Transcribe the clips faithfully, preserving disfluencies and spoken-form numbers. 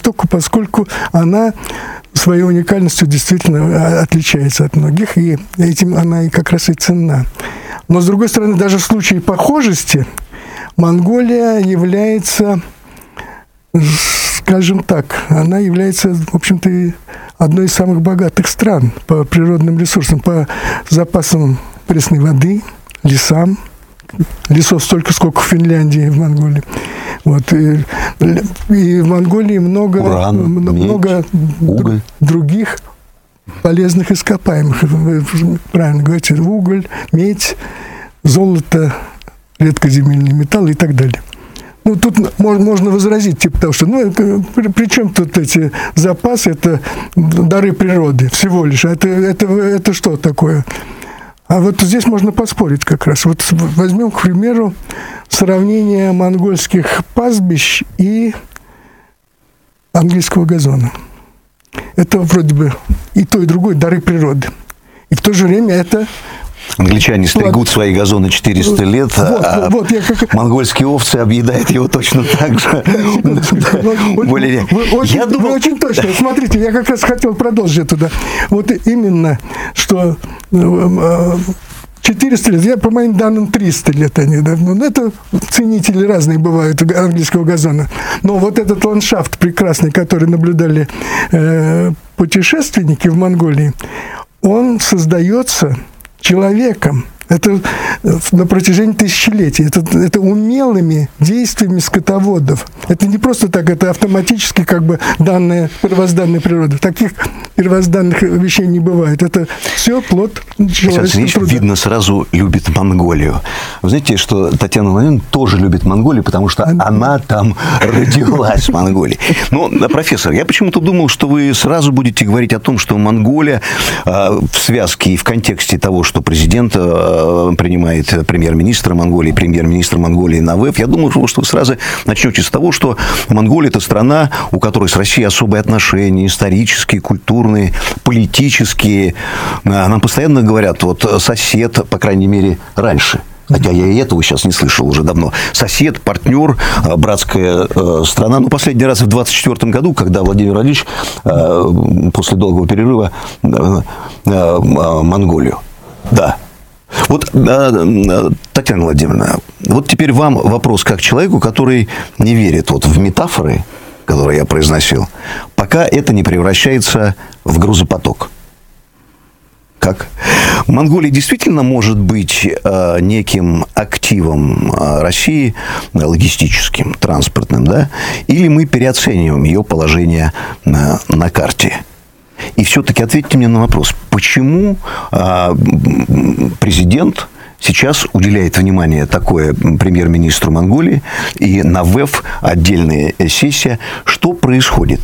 Владивостоку, поскольку она своей уникальностью действительно отличается от многих, и этим она и как раз и ценна. Но, с другой стороны, даже в случае похожести Монголия является, скажем так, она является, в общем-то, одной из самых богатых стран по природным ресурсам, по запасам пресной воды, лесам. Лесов столько, сколько в Финляндии, в Монголии. Вот. И, и в Монголии много, Уран, много уголь. других полезных ископаемых. Вы правильно говорите, уголь, медь, золото, редкоземельные металлы и так далее. Ну, тут можно возразить, типа того, что, ну, при, при чем тут эти запасы, это дары природы всего лишь. Это, это, это что такое? А вот здесь можно поспорить как раз. Вот возьмем, к примеру, сравнение монгольских пастбищ и английского газона. Это вроде бы и то, и другое дары природы. И в то же время это... Англичане стригут свои газоны четыреста лет, вот, а вот, я как... монгольские овцы объедают его точно так же. Вы очень точно. Смотрите, я как раз хотел продолжить туда. Вот именно, что четыреста лет, я по моим данным триста лет они, да, ну, это ценители разные бывают английского газона. Но вот этот ландшафт прекрасный, который наблюдали э, путешественники в Монголии, он создается человеком. Это на протяжении тысячелетий. Это, это умелыми действиями скотоводов. Это не просто так, это автоматически как бы данные, первозданной природы. Таких первозданных вещей не бывает. Это все плод человеческого труда. Видно, сразу любит Монголию. Вы знаете, что Татьяна Владимировна тоже любит Монголию, потому что она, она там родилась в Монголии. Но, профессор, я почему-то думал, что вы сразу будете говорить о том, что Монголия э, в связке и в контексте того, что президент э, принимает премьер-министра Монголии, премьер-министр Монголии на ВЭФ. Я думаю, что вы сразу начнете с того, что Монголия – это страна, у которой с Россией особые отношения, исторические, культурные, политические. Нам постоянно говорят, вот сосед, по крайней мере, раньше. Хотя я и этого сейчас не слышал уже давно. Сосед, партнер, братская страна. Ну, последний раз в двадцать четвёртом году, когда Владимир Владимирович после долгого перерыва Монголию. Да. Вот, Татьяна Владимировна, вот теперь вам вопрос как человеку, который не верит вот в метафоры, которые я произносил, пока это не превращается в грузопоток. Как? Монголия действительно может быть э, неким активом э, России, э, логистическим, транспортным, да? Или мы переоцениваем ее положение на, на карте? И все-таки ответьте мне на вопрос, почему э, президент сейчас уделяет внимание такое премьер-министру Монголии, и на ВЭФ отдельная сессия. Что происходит?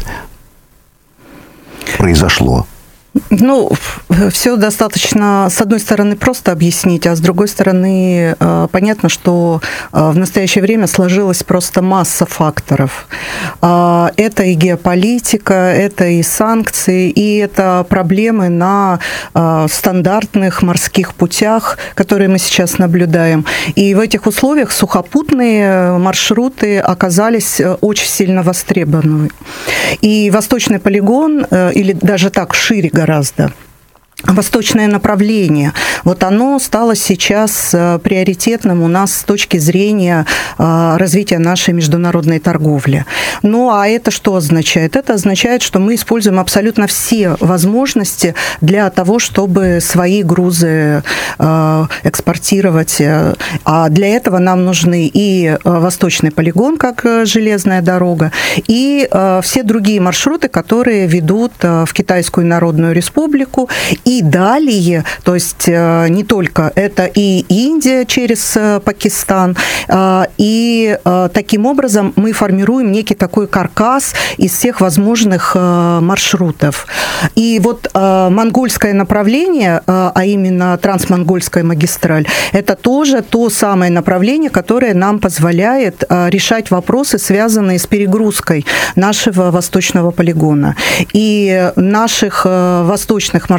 Произошло. Ну, все достаточно, с одной стороны, просто объяснить, а с другой стороны, понятно, что в настоящее время сложилась просто масса факторов. Это и геополитика, это и санкции, и это проблемы на стандартных морских путях, которые мы сейчас наблюдаем. И в этих условиях сухопутные маршруты оказались очень сильно востребованы. И Восточный полигон, или даже так, шире гораздо, восточное направление, вот оно стало сейчас приоритетным у нас с точки зрения развития нашей международной торговли. Ну, а это что означает? Это означает, что мы используем абсолютно все возможности для того, чтобы свои грузы экспортировать. А для этого нам нужны и Восточный полигон, как железная дорога, и все другие маршруты, которые ведут в Китайскую Народную Республику, и далее, то есть не только это и Индия через Пакистан, и таким образом мы формируем некий такой каркас из всех возможных маршрутов. И вот монгольское направление, а именно трансмонгольская магистраль, это тоже то самое направление, которое нам позволяет решать вопросы, связанные с перегрузкой нашего восточного полигона. И наших восточных морских портов,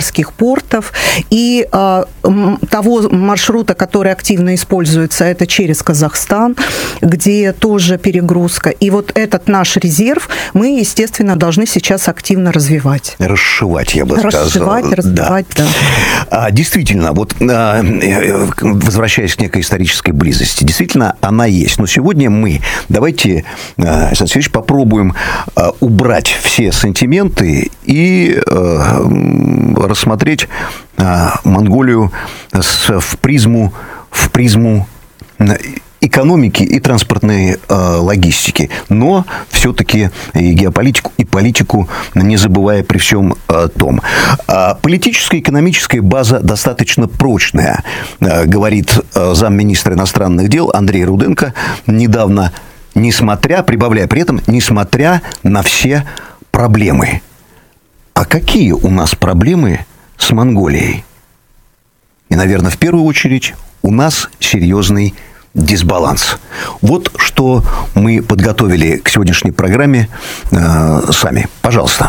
портов и а, того маршрута, который активно используется, это через Казахстан, где тоже перегрузка. И вот этот наш резерв мы, естественно, должны сейчас активно развивать. Расшивать, я бы сказал. Расшивать, развивать, да. да. Действительно, вот возвращаясь к некой исторической близости, действительно, она есть. Но сегодня мы, давайте, Александр Сергеевич, попробуем убрать все сантименты и рассмотреть Монголию в призму, в призму экономики и транспортной э, логистики, но все-таки и геополитику, и политику не забывая при всем э, том. А политическая и экономическая база достаточно прочная, э, говорит э, замминистра иностранных дел Андрей Руденко недавно, несмотря, прибавляя при этом, несмотря на все проблемы. А какие у нас проблемы с Монголией? И, наверное, в первую очередь у нас серьезный дисбаланс. Вот что мы подготовили к сегодняшней программе э, сами. Пожалуйста.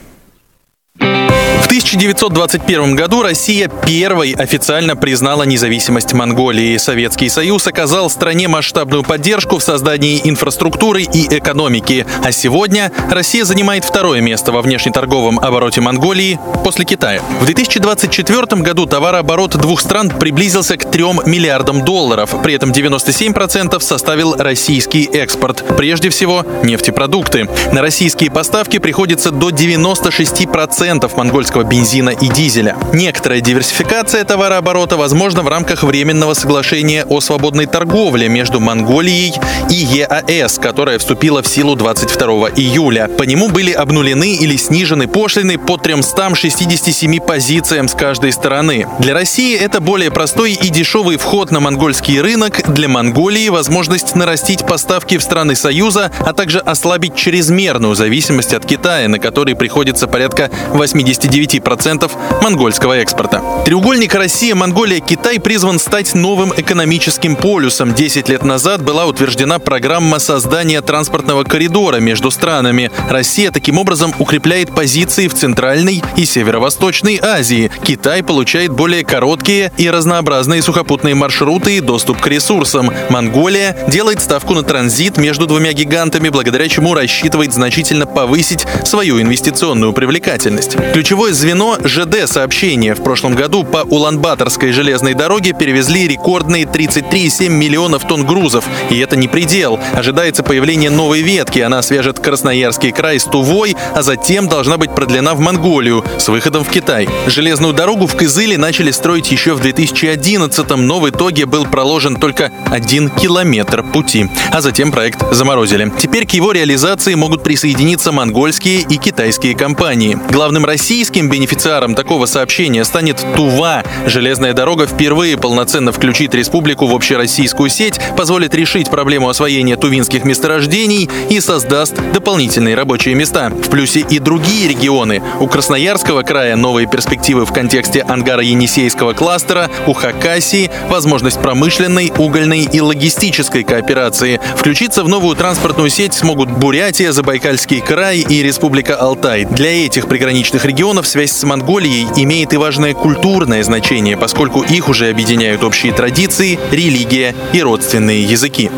В тысяча девятьсот двадцать первом году Россия первой официально признала независимость Монголии. Советский Союз оказал стране масштабную поддержку в создании инфраструктуры и экономики. А сегодня Россия занимает второе место во внешнеторговом обороте Монголии после Китая. В две тысячи двадцать четвёртом году товарооборот двух стран приблизился к трем миллиардам долларов. При этом девяносто семь процентов составил российский экспорт. Прежде всего, нефтепродукты. На российские поставки приходится до девяноста шести процентов монгольского бензина и дизеля. Некоторая диверсификация товарооборота возможна в рамках временного соглашения о свободной торговле между Монголией и ЕАЭС, которое вступило в силу двадцать второго июля. По нему были обнулены или снижены пошлины по тремстам шестидесяти семи позициям с каждой стороны. Для России это более простой и дешевый вход на монгольский рынок, для Монголии возможность нарастить поставки в страны Союза, а также ослабить чрезмерную зависимость от Китая, на который приходится порядка восемьдесят девять процентов монгольского экспорта. Треугольник Россия-Монголия-Китай призван стать новым экономическим полюсом. Десять лет назад была утверждена программа создания транспортного коридора между странами. Россия таким образом укрепляет позиции в Центральной и Северо-Восточной Азии. Китай получает более короткие и разнообразные сухопутные маршруты и доступ к ресурсам. Монголия делает ставку на транзит между двумя гигантами, благодаря чему рассчитывает значительно повысить свою инвестиционную привлекательность. Ключевое звено ЖД-сообщения. В прошлом году по Улан-Баторской железной дороге перевезли рекордные тридцать три целых семь десятых миллионов тонн грузов. И это не предел. Ожидается появление новой ветки. Она свяжет Красноярский край с Тувой, а затем должна быть продлена в Монголию с выходом в Китай. Железную дорогу в Кызыле начали строить еще в две тысячи одиннадцатом, но в итоге был проложен только один километр пути. А затем проект заморозили. Теперь к его реализации могут присоединиться монгольские и китайские компании. Главным российским бенефициаром такого сообщения станет Тува. Железная дорога впервые полноценно включит республику в общероссийскую сеть, позволит решить проблему освоения тувинских месторождений и создаст дополнительные рабочие места. В плюсе и другие регионы. У Красноярского края новые перспективы в контексте Ангаро-Енисейского кластера, у Хакасии возможность промышленной, угольной и логистической кооперации. Включиться в новую транспортную сеть смогут Бурятия, Забайкальский край и Республика Алтай. Для этих приграничных регионов связь с Монголией имеет и важное культурное значение, поскольку их уже объединяют общие традиции, религия и родственные языки.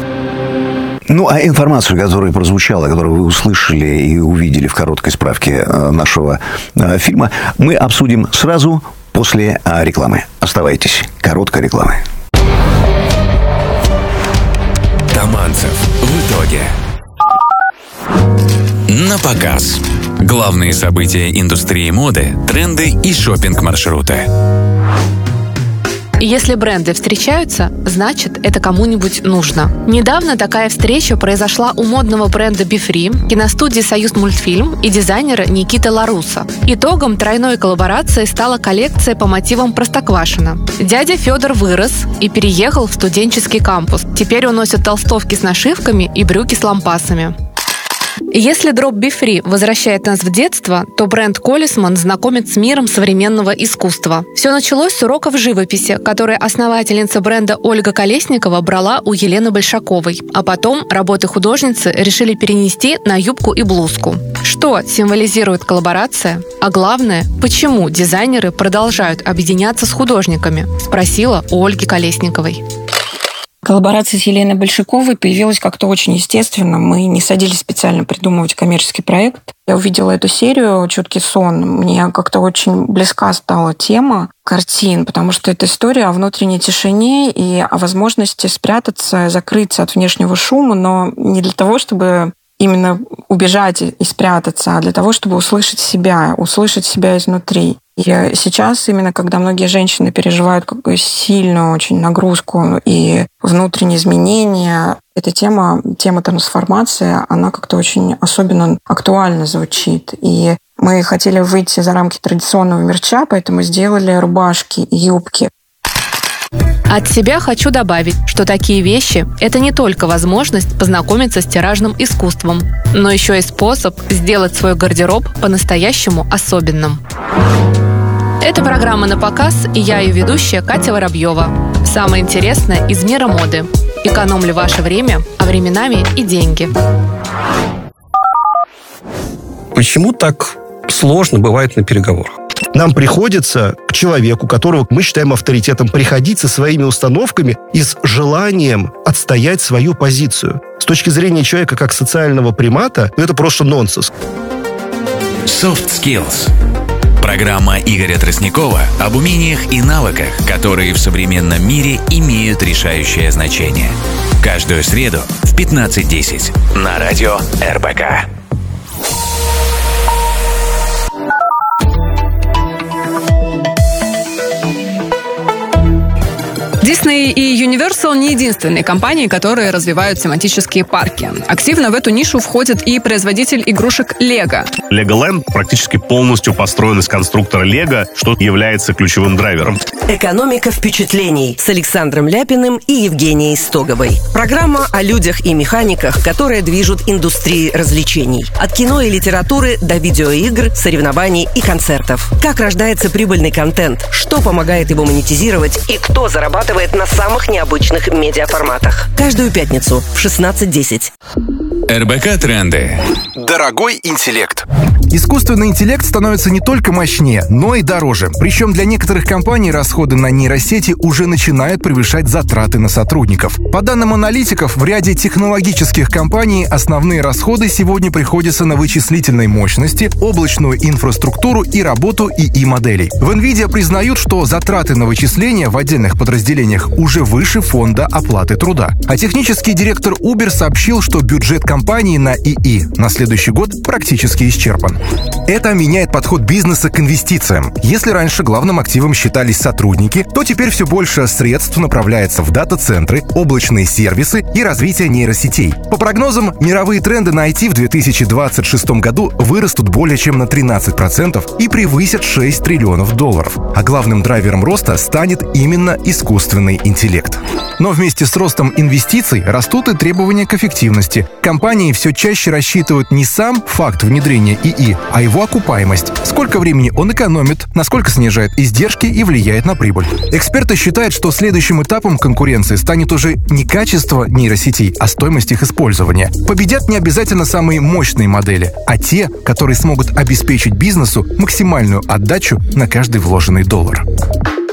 Ну, а информацию, которая прозвучала, которую вы услышали и увидели в короткой справке нашего фильма, мы обсудим сразу после рекламы. Оставайтесь. Короткая реклама. Таманцев. В итоге. На показ. Главные события индустрии моды, тренды и шопинг-маршруты. Если бренды встречаются, значит, это кому-нибудь нужно. Недавно такая встреча произошла у модного бренда BeFree, киностудии «Союзмультфильм» и дизайнера Никиты Ларуса. Итогом тройной коллаборации стала коллекция по мотивам Простоквашино. Дядя Федор вырос и переехал в студенческий кампус. Теперь он носит толстовки с нашивками и брюки с лампасами. Если дроп Be Free возвращает нас в детство, то бренд Колесман знакомит с миром современного искусства. Все началось с уроков живописи, которые основательница бренда Ольга Колесникова брала у Елены Большаковой, а потом работы художницы решили перенести на юбку и блузку. Что символизирует коллаборация? А главное, почему дизайнеры продолжают объединяться с художниками? Спросила у Ольги Колесниковой. Коллаборация с Еленой Большаковой появилась как-то очень естественно. Мы не садились специально придумывать коммерческий проект. Я увидела эту серию «Чуткий сон». Мне как-то очень близка стала тема картин, потому что это история о внутренней тишине и о возможности спрятаться, закрыться от внешнего шума, но не для того, чтобы именно убежать и спрятаться, а для того, чтобы услышать себя, услышать себя изнутри. И сейчас, именно когда многие женщины переживают какую сильную очень нагрузку и внутренние изменения, эта тема, тема трансформации, она как-то очень особенно актуально звучит. И мы хотели выйти за рамки традиционного мерча, поэтому сделали рубашки и юбки. От себя хочу добавить, что такие вещи – это не только возможность познакомиться с тиражным искусством, но еще и способ сделать свой гардероб по-настоящему особенным. Это программа «На показ», и я ее ведущая Катя Воробьева. Самое интересное из мира моды. Экономлю ваше время, а временами и деньги. Почему так сложно бывает на переговорах? Нам приходится к человеку, которого мы считаем авторитетом, приходить со своими установками и с желанием отстоять свою позицию. С точки зрения человека как социального примата, ну, это просто нонсенс. Soft Skills. Программа Игоря Тростникова об умениях и навыках, которые в современном мире имеют решающее значение. Каждую среду в пятнадцать десять на радио эр бэ ка. Disney и Universal не единственные компании, которые развивают семантические парки. Активно в эту нишу входит и производитель игрушек Lego. Legoland практически полностью построен из конструктора Lego, что является ключевым драйвером. «Экономика впечатлений» с Александром Ляпиным и Евгенией Стоговой. Программа о людях и механиках, которые движут индустрией развлечений. От кино и литературы до видеоигр, соревнований и концертов. Как рождается прибыльный контент, что помогает его монетизировать и кто зарабатывает на самых необычных медиаформатах. Каждую пятницу в шестнадцать десять. эр бэ ка Тренды. Дорогой интеллект. Искусственный интеллект становится не только мощнее, но и дороже. Причем для некоторых компаний расходы на нейросети уже начинают превышать затраты на сотрудников. По данным аналитиков, в ряде технологических компаний основные расходы сегодня приходятся на вычислительной мощности, облачную инфраструктуру и работу и и-моделей. В NVIDIA признают, что затраты на вычисления в отдельных подразделениях уже выше фонда оплаты труда. А технический директор Uber сообщил, что бюджет компании на ИИ на следующий год практически исчерпан. Это меняет подход бизнеса к инвестициям. Если раньше главным активом считались сотрудники, то теперь все больше средств направляется в дата-центры, облачные сервисы и развитие нейросетей. По прогнозам, мировые тренды на ай ти в две тысячи двадцать шестом году вырастут более чем на тринадцать процентов и превысят шесть триллионов долларов. А главным драйвером роста станет именно искусственный интеллект. Но вместе с ростом инвестиций растут и требования к эффективности. Компании все чаще рассчитывают не сам факт внедрения ИИ, а его окупаемость. Сколько времени он экономит, насколько снижает издержки и влияет на прибыль. Эксперты считают, что следующим этапом конкуренции станет уже не качество нейросетей, а стоимость их использования. Победят не обязательно самые мощные модели, а те, которые смогут обеспечить бизнесу максимальную отдачу на каждый вложенный доллар.